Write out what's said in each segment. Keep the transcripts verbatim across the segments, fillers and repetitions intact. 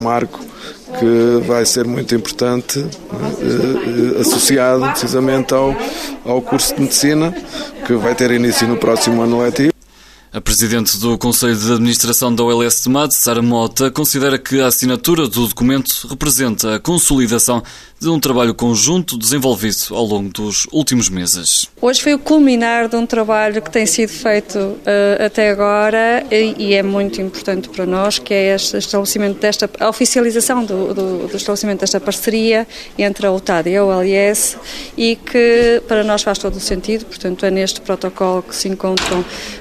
marco que vai ser muito importante, eh, associado precisamente ao, ao curso de Medicina, que vai ter início no próximo ano letivo. A Presidente do Conselho de Administração da U L S de Made, Sara Mota, considera que a assinatura do documento representa a consolidação de um trabalho conjunto desenvolvido ao longo dos últimos meses. Hoje foi o culminar de um trabalho que tem sido feito uh, até agora e, e é muito importante para nós, que é este estabelecimento desta, a oficialização do, do, do estabelecimento desta parceria entre a U T A D e a U L S, e que para nós faz todo o sentido. Portanto, é neste protocolo que se encontram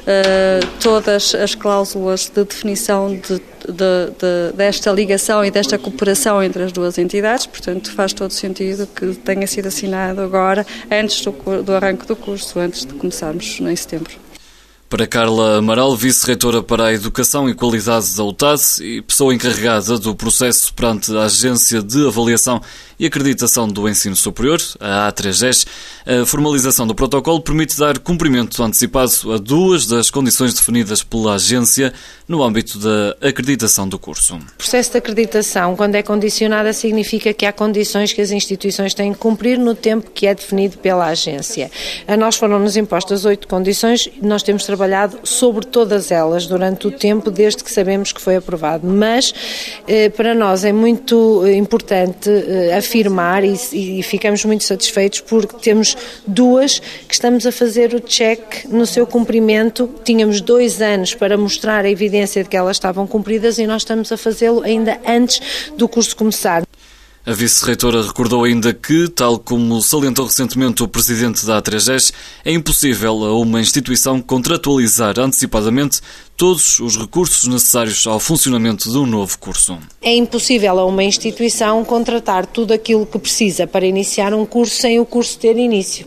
uh, todas as cláusulas de definição de, de, de, desta ligação e desta cooperação entre as duas entidades. Portanto, faz todo sentido que tenha sido assinado agora, antes do, do arranque do curso, antes de começarmos em setembro. Para Carla Amaral, vice-reitora para a Educação e Qualidade da U T A D e pessoa encarregada do processo perante a Agência de Avaliação e Acreditação do Ensino Superior, a A três G E S, a formalização do protocolo permite dar cumprimento antecipado a duas das condições definidas pela agência no âmbito da acreditação do curso. O processo de acreditação, quando é condicionada, significa que há condições que as instituições têm que cumprir no tempo que é definido pela agência. A nós foram-nos impostas oito condições, nós temos trabalhado sobre todas elas durante o tempo, desde que sabemos que foi aprovado. Mas, eh, para nós é muito importante eh, afirmar e, e ficamos muito satisfeitos porque temos duas que estamos a fazer o check no seu cumprimento. Tínhamos dois anos para mostrar a evidência de que elas estavam cumpridas e nós estamos a fazê-lo ainda antes do curso começar. A vice-reitora recordou ainda que, tal como salientou recentemente o presidente da A três G E S, é impossível a uma instituição contratualizar antecipadamente todos os recursos necessários ao funcionamento de um novo curso. É impossível a uma instituição contratar tudo aquilo que precisa para iniciar um curso sem o curso ter início.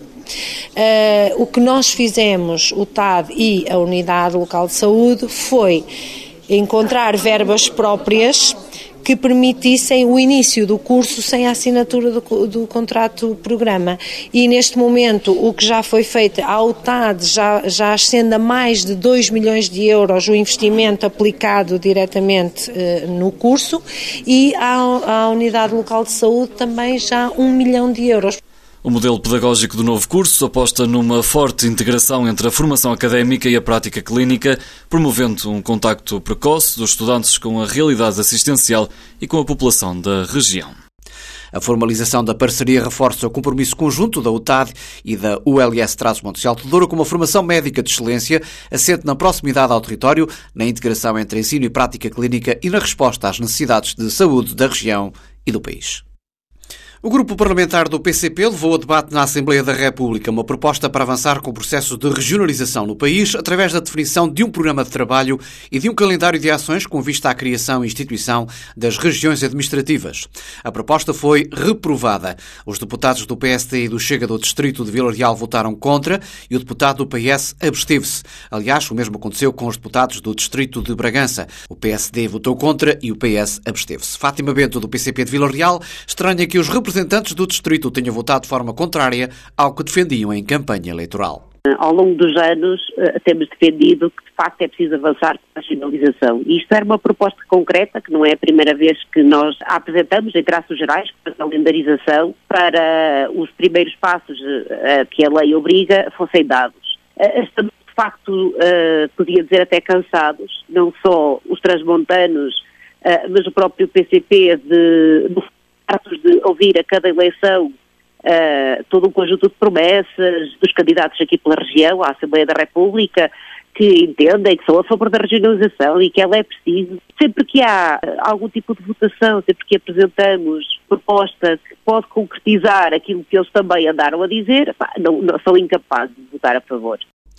Uh, o que nós fizemos, o T A D e a Unidade Local de Saúde, foi encontrar verbas próprias que permitissem o início do curso sem a assinatura do, do contrato-programa. E neste momento o que já foi feito, a U T A D já, já ascende a mais de dois milhões de euros o investimento aplicado diretamente eh, no curso, e a, a Unidade Local de Saúde também já um milhão de euros. O modelo pedagógico do novo curso aposta numa forte integração entre a formação académica e a prática clínica, promovendo um contacto precoce dos estudantes com a realidade assistencial e com a população da região. A formalização da parceria reforça o compromisso conjunto da U T A D e da U L S Trás-os-Montes de Alto Douro com uma formação médica de excelência, assente na proximidade ao território, na integração entre ensino e prática clínica e na resposta às necessidades de saúde da região e do país. O grupo parlamentar do P C P levou a debate na Assembleia da República uma proposta para avançar com o processo de regionalização no país através da definição de um programa de trabalho e de um calendário de ações com vista à criação e instituição das regiões administrativas. A proposta foi reprovada. Os deputados do P S D e do Chega do Distrito de Vila Real votaram contra e o deputado do P S absteve-se. Aliás, o mesmo aconteceu com os deputados do Distrito de Bragança. O P S D votou contra e o P S absteve-se. Fátima Bento, do P C P de Vila Real, estranha que os representantes representantes do distrito tenham votado de forma contrária ao que defendiam em campanha eleitoral. Ao longo dos anos temos defendido que de facto é preciso avançar com a regionalização. E isto era uma proposta concreta, que não é a primeira vez que nós a apresentamos em traços gerais, com a calendarização, para os primeiros passos que a lei obriga fossem dados. Estamos de facto, podia dizer até cansados, não só os transmontanos, mas o próprio P C P de... de ouvir a cada eleição uh, todo um conjunto de promessas dos candidatos aqui pela região, à Assembleia da República, que entendem que são a favor da regionalização e que ela é preciso. Sempre que há algum tipo de votação, sempre que apresentamos proposta que pode concretizar aquilo que eles também andaram a dizer, pá, não, não são incapazes de votar a favor.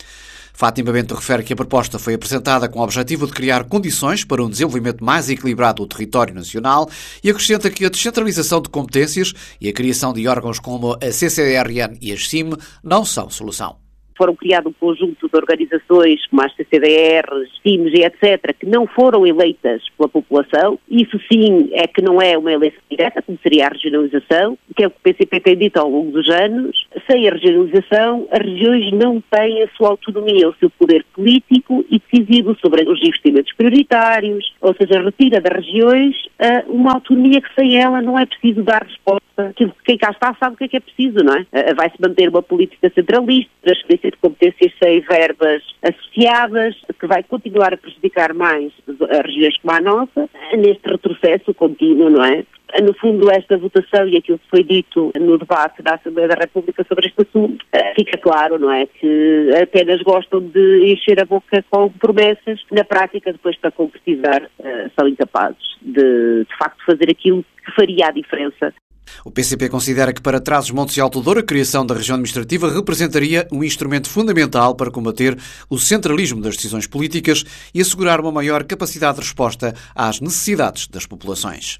Fátima Bento refere que a proposta foi apresentada com o objetivo de criar condições para um desenvolvimento mais equilibrado do território nacional e acrescenta que a descentralização de competências e a criação de órgãos como a C C D R N e a S I M não são solução. Foram criados um conjunto de organizações como as C C D Rs, S I Ms e etcétera, que não foram eleitas pela população. Isso sim é que não é uma eleição direta, como seria a regionalização. que é o que o P C P tem dito ao longo dos anos, sem a regionalização, as regiões não têm a sua autonomia, o seu poder político e decisivo sobre os investimentos prioritários, ou seja, retira das regiões uh, uma autonomia que sem ela não é preciso dar resposta. Quem cá está sabe o que é que é preciso, não é? Uh, vai-se manter uma política centralista, transferência de competências sem verbas associadas, que vai continuar a prejudicar mais as regiões como a nossa, neste retrocesso contínuo, não é? No fundo, esta votação e aquilo que foi dito no debate da Assembleia da República sobre este assunto, fica claro, não é? Que apenas gostam de encher a boca com promessas, na prática, depois para concretizar, são incapazes de, de facto, fazer aquilo que faria a diferença. O P C P considera que para Trás-os-Montes e Alto Douro a criação da região administrativa representaria um instrumento fundamental para combater o centralismo das decisões políticas e assegurar uma maior capacidade de resposta às necessidades das populações.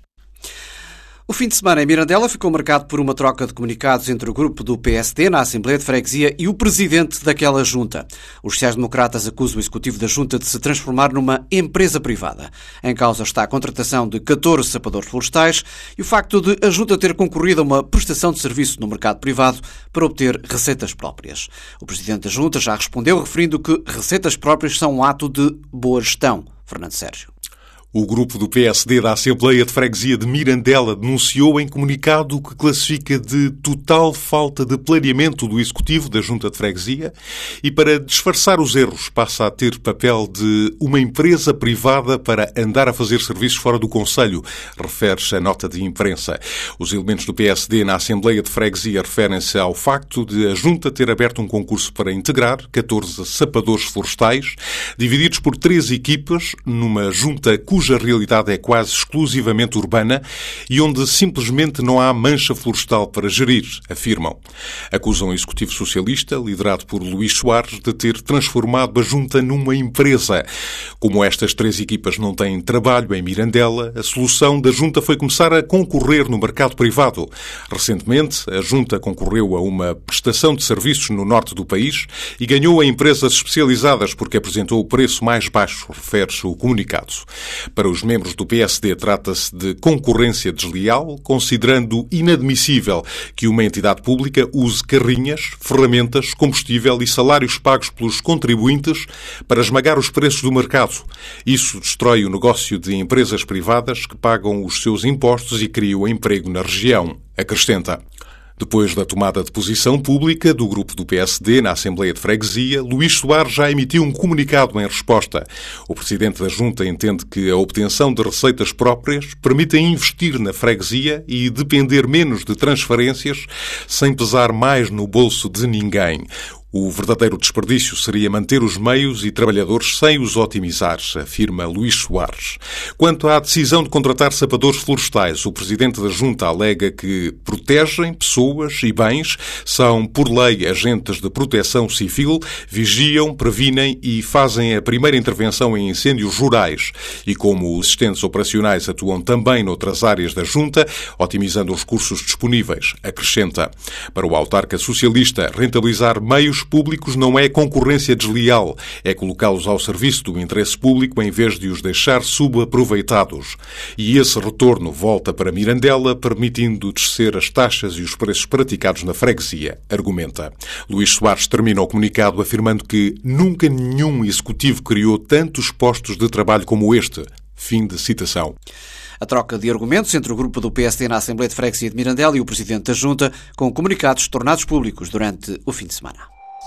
O fim de semana em Mirandela ficou marcado por uma troca de comunicados entre o grupo do P S D na Assembleia de Freguesia e o presidente daquela junta. Os sociais-democratas acusam o executivo da junta de se transformar numa empresa privada. Em causa está a contratação de catorze sapadores florestais e o facto de a junta ter concorrido a uma prestação de serviço no mercado privado para obter receitas próprias. O presidente da junta já respondeu referindo que receitas próprias são um ato de boa gestão. Fernando Sérgio. O grupo do P S D da Assembleia de Freguesia de Mirandela denunciou em comunicado que classifica de total falta de planeamento do Executivo da Junta de Freguesia e, para disfarçar os erros, passa a ter papel de uma empresa privada para andar a fazer serviços fora do Conselho, refere-se a nota de imprensa. Os elementos do P S D na Assembleia de Freguesia referem-se ao facto de a Junta ter aberto um concurso para integrar catorze sapadores florestais, divididos por três equipas, numa junta cuja cuja realidade é quase exclusivamente urbana e onde simplesmente não há mancha florestal para gerir, afirmam. Acusam o Executivo Socialista, liderado por Luís Soares, de ter transformado a junta numa empresa. Como estas três equipas não têm trabalho em Mirandela, a solução da junta foi começar a concorrer no mercado privado. Recentemente, a junta concorreu a uma prestação de serviços no norte do país e ganhou a empresas especializadas porque apresentou o preço mais baixo, refere-se o comunicado. Para os membros do P S D, trata-se de concorrência desleal, considerando inadmissível que uma entidade pública use carrinhas, ferramentas, combustível e salários pagos pelos contribuintes para esmagar os preços do mercado. Isso destrói o negócio de empresas privadas que pagam os seus impostos e criam emprego na região, acrescenta. Depois da tomada de posição pública do grupo do P S D na Assembleia de Freguesia, Luís Soares já emitiu um comunicado em resposta. O presidente da Junta entende que a obtenção de receitas próprias permite investir na freguesia e depender menos de transferências sem pesar mais no bolso de ninguém. O verdadeiro desperdício seria manter os meios e trabalhadores sem os otimizar, afirma Luís Soares. Quanto à decisão de contratar sapadores florestais, o presidente da Junta alega que protegem pessoas e bens, são, por lei, agentes de proteção civil, vigiam, previnem e fazem a primeira intervenção em incêndios rurais. E como os assistentes operacionais atuam também noutras áreas da Junta, otimizando os recursos disponíveis, acrescenta. Para o autarca socialista, rentabilizar meios públicos não é concorrência desleal, é colocá-los ao serviço do interesse público em vez de os deixar subaproveitados. E esse retorno volta para Mirandela, permitindo descer as taxas e os preços praticados na freguesia, argumenta. Luís Soares termina o comunicado afirmando que nunca nenhum executivo criou tantos postos de trabalho como este. Fim de citação. A troca de argumentos entre o grupo do P S D na Assembleia de Freguesia de Mirandela e o presidente da Junta, com comunicados tornados públicos durante o fim de semana.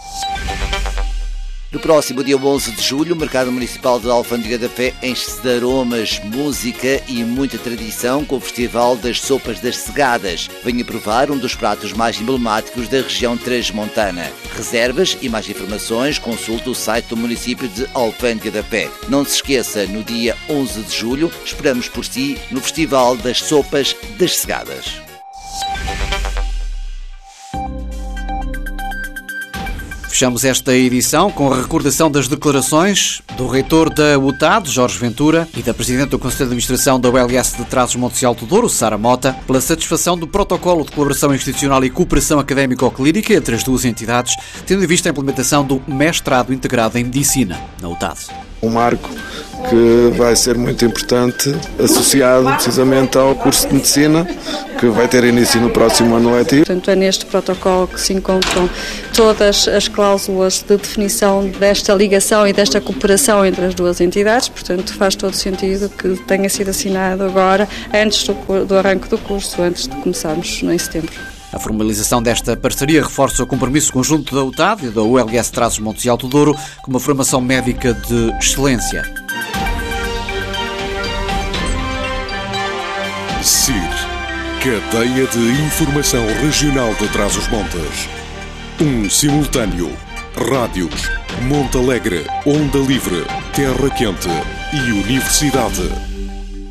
No próximo dia onze de julho, o Mercado Municipal de Alfândega da Fé enche-se de aromas, música e muita tradição com o Festival das Sopas das Segadas. Venha provar um dos pratos mais emblemáticos da região transmontana. Reservas e mais informações, consulte o site do município de Alfândega da Fé. Não se esqueça, no dia onze de julho, esperamos por si no Festival das Sopas das Segadas. Fechamos esta edição com a recordação das declarações do reitor da U T A D, Jorge Ventura, e da presidente do Conselho de Administração da U L S de Trás-os-Montes e Alto Douro, Sara Mota, pela satisfação do protocolo de colaboração institucional e cooperação académico-clínica entre as duas entidades, tendo em vista a implementação do mestrado integrado em Medicina na U T A D. um marco que vai ser muito importante, associado precisamente ao curso de Medicina, que vai ter início no próximo ano letivo. Portanto, é neste protocolo que se encontram todas as cláusulas de definição desta ligação e desta cooperação entre as duas entidades, portanto faz todo sentido que tenha sido assinado agora, antes do, do arranque do curso, antes de começarmos em setembro. A formalização desta parceria reforça o compromisso conjunto da U T A D e da U L S Trás-os-Montes e Alto Douro com uma formação médica de excelência. C I R, Cadeia de Informação Regional de Trás-os-Montes. Um simultâneo. Rádios, Monte Alegre, Onda Livre, Terra Quente e Universidade.